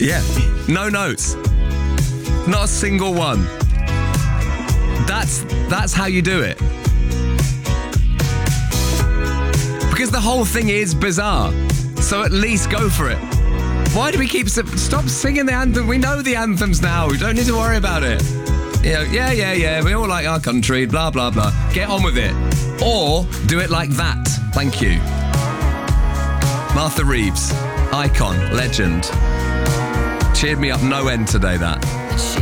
Yeah, no notes. Not a single one. That's how you do it. Because the whole thing is bizarre. So at least go for it. Why do we stop singing the anthem? We know the anthems now. We don't need to worry about it. You know, yeah. We all like our country, blah, blah, blah. Get on with it. Or do it like that. Thank you. Martha Reeves, icon, legend. Cheered me up no end today, that.